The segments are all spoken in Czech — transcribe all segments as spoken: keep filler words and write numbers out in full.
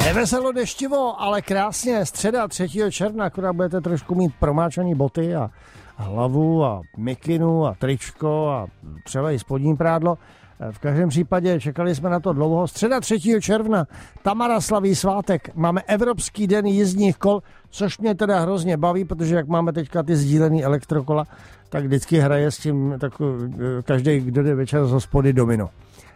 Neveselo deštivo, ale krásně. Středa třetího června, akorát budete trošku mít promáčaný boty a hlavu a mikinu a tričko a třeba i spodní prádlo. V každém případě čekali jsme na to dlouho. Středa třetího června, Tamara slaví svátek. Máme Evropský den jízdních kol, což mě teda hrozně baví, protože jak máme teďka ty sdílený elektrokola, tak vždycky hraje s tím tak, každý, kdo jde večer z hospody, domino.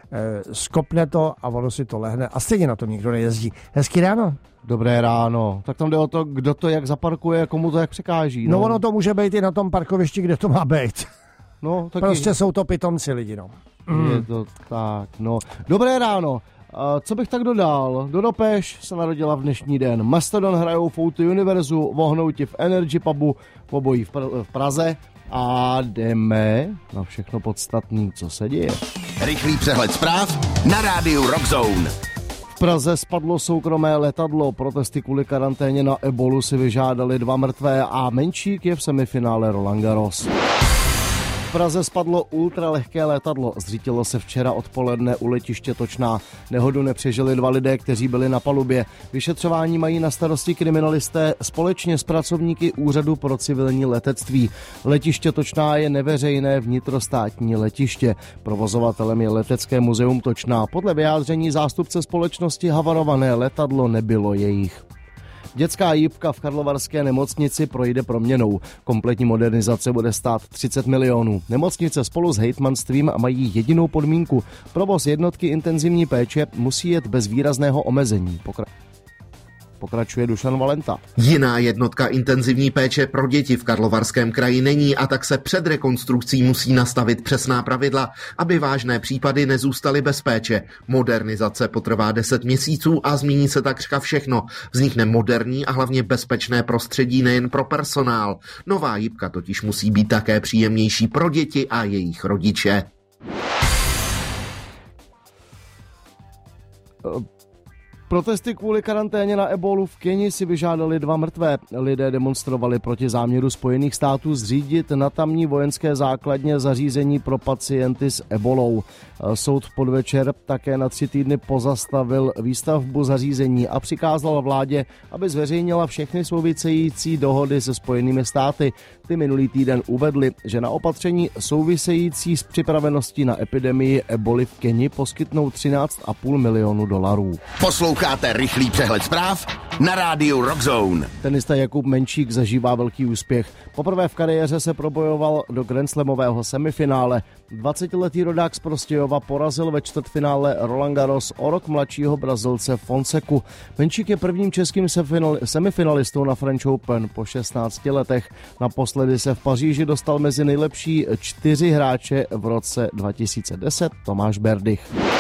Skopne to a ono si to lehne a stejně na tom nikdo nejezdí. Hezký ráno. Dobré ráno. Tak tam jde o to, kdo to jak zaparkuje, komu to jak překáží. No, no ono to může být i na tom parkovišti, kde to má být. No, taky... Prostě jsou to pitomci lidi, no. Mm. Je to tak, no. Dobré ráno. A co bych tak dodal? Dodo Peš se narodila v dnešní den. Mastodon hrajou v Outu Univerzu, vohnouti v Energy Pubu, v obojí v, Pr- v Praze. A jdeme na všechno podstatné, co se děje. Rychlý přehled zpráv na rádiu Rockzone. V Praze spadlo soukromé letadlo. Protesty kvůli karanténě na ebolu si vyžádali dva mrtvé a Menšík je v semifinále Roland Garros. V Praze spadlo ultralehké letadlo. Zřítilo se včera odpoledne u letiště Točná. Nehodu nepřežili dva lidé, kteří byli na palubě. Vyšetřování mají na starosti kriminalisté společně s pracovníky Úřadu pro civilní letectví. Letiště Točná je neveřejné vnitrostátní letiště. Provozovatelem je Letecké muzeum Točná. Podle vyjádření zástupce společnosti havarované letadlo nebylo jejich. Dětská jípka v karlovarské nemocnici projde proměnou. Kompletní modernizace bude stát třicet milionů. Nemocnice spolu s hejtmanstvím mají jedinou podmínku. Provoz jednotky intenzivní péče musí jet bez výrazného omezení. Pokra- Pokračuje Dušan Valenta. Jiná jednotka intenzivní péče pro děti v Karlovarském kraji není a tak se před rekonstrukcí musí nastavit přesná pravidla, aby vážné případy nezůstaly bez péče. Modernizace potrvá deset měsíců a změní se takřka všechno. Vznikne moderní a hlavně bezpečné prostředí nejen pro personál. Nová jípka totiž musí být také příjemnější pro děti a jejich rodiče. Uh. Protesty kvůli karanténě na ebolu v Keni si vyžádali dva mrtvé. Lidé demonstrovali proti záměru Spojených států zřídit na tamní vojenské základně zařízení pro pacienty s ebolou. Soud v podvečer také na tři týdny pozastavil výstavbu zařízení a přikázal vládě, aby zveřejnila všechny související dohody se Spojenými státy. Ty minulý týden uvedli, že na opatření související s připraveností na epidemii eboli v Keni poskytnou třináct a půl milionu dolarů. Posloucháte rychlý přehled zpráv na rádiu Rockzone. Tenista Jakub Menšík zažívá velký úspěch. Poprvé v kariéře se probojoval do grandslamového semifinále. dvacetiletý rodák z Prostějova porazil ve čtvrtfinále Roland Garros o rok mladšího Brazilce Fonseku. Menšík je prvním českým semifinalistou na French Open po šestnácti letech. Naposledy se v Paříži dostal mezi nejlepší čtyři hráče v roce dva tisíce deset Tomáš Berdych.